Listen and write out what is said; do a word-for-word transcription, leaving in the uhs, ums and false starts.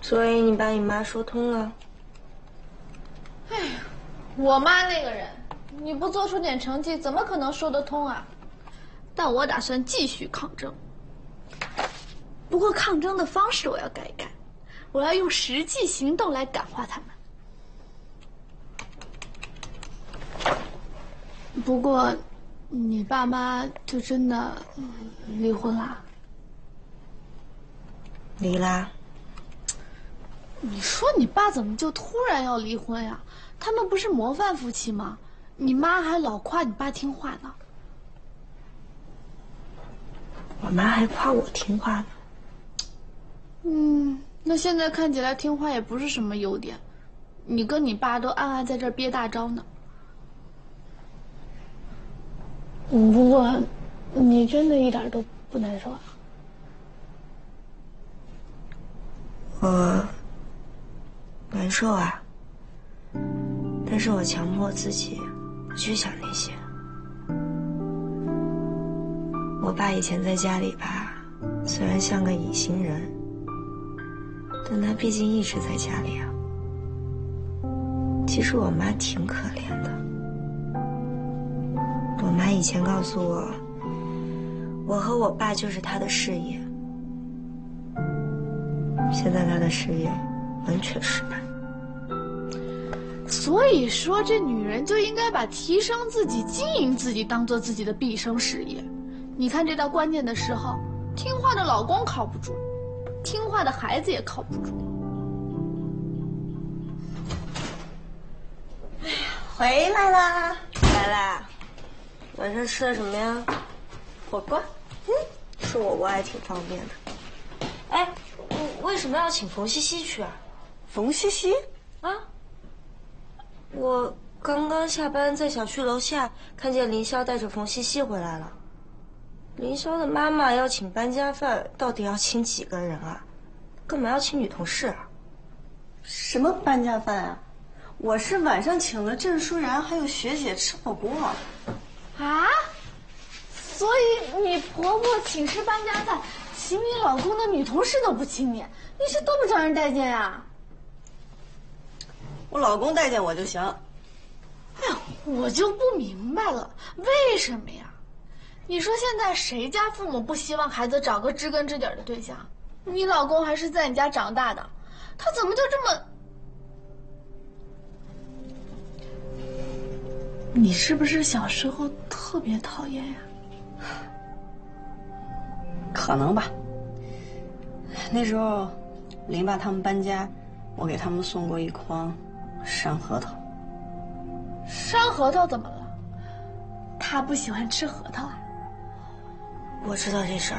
所以你把你妈说通了？ 哎呀，我妈那个人，你不做出点成绩，怎么可能说得通啊？但我打算继续抗争。不过抗争的方式我要改一改，我要用实际行动来感化他们。不过，你爸妈就真的离婚啦？ 离啦。 你说你爸怎么就突然要离婚呀？他们不是模范夫妻吗？你妈还老夸你爸听话呢。 我妈还夸我听话呢。 嗯，那现在看起来听话也不是什么优点，你跟你爸都暗暗在这儿憋大招呢。嗯，不过，你真的一点都不难受啊？ 我难受啊，但是我强迫自己不去想那些。我爸以前在家里吧，虽然像个隐形人，但他毕竟一直在家里啊。其实我妈挺可怜的。我妈以前告诉我，我和我爸就是她的事业。现在她的事业完全失败。 所以说，这女人就应该把提升自己、经营自己当做自己的毕生事业。你看，这到关键的时候，听话的老公靠不住，听话的孩子也靠不住。 哎呀，回来啦！来啦！晚上吃的什么呀？火锅。嗯，吃火锅还挺方便的。哎，为什么要请冯西西去啊？ 冯西西？ 啊？我刚刚下班在小区楼下看见凌霄带着冯西西回来了。凌霄的妈妈要请搬家饭，到底要请几个人啊？干嘛要请女同事啊？ 什么搬家饭啊？我是晚上请了郑舒然还有学姐吃火锅。 啊？所以你婆婆请吃搬家饭，请你老公的女同事都不请你，你是多不招人待见呀？ 我老公待见我就行。 哎呀，我就不明白了，为什么呀？你说现在谁家父母不希望孩子找个知根知底的对象？你老公还是在你家长大的，他怎么就这么……你是不是小时候特别讨厌呀？ 可能吧。那时候，林爸他们搬家，我给他们送过一筐山核桃。 山核桃怎么了？他不喜欢吃核桃啊？ 我知道这事儿。